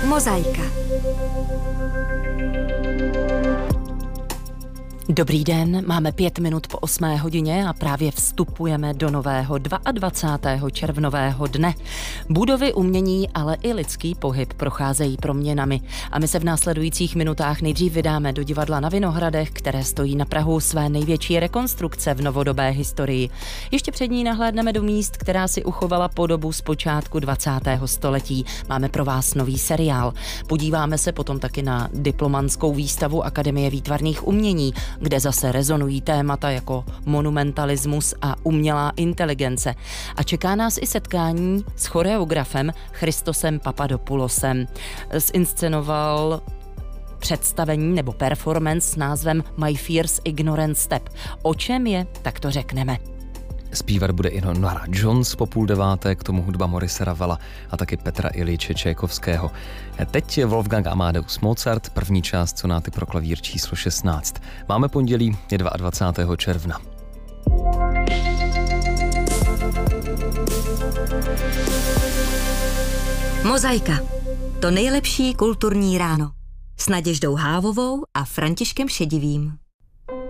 Mozaika. Dobrý den, máme 5 minut po 8 hodině a právě vstupujeme do nového 22. červnového dne. Budovy, umění, ale i lidský pohyb procházejí proměnami a my se v následujících minutách nejdřív vydáme do divadla na Vinohradech, které stojí na prahu své největší rekonstrukce v novodobé historii. Ještě před ní nahlédneme do míst, která si uchovala podobu z počátku 20. století. Máme pro vás nový seriál. Podíváme se potom taky na diplomatskou výstavu Akademie výtvarných umění, kde zase rezonují témata jako monumentalismus a umělá inteligence. A čeká nás i setkání s choreografem Christosem Papadopoulosem. Zinscenoval představení nebo performance s názvem My Fierce Ignorant Step. O čem je, tak to řekneme. Zpívat bude i Nora Jones po 8:30, k tomu hudba Maurice Ravela a taky Petra Iljiče Čajkovského. Teď je Wolfgang Amadeus Mozart, první část sonáty pro klavír číslo 16. Máme pondělí, je 22. června. Mozaika. To nejlepší kulturní ráno. S Naděždou Hávovou a Františkem Šedivým.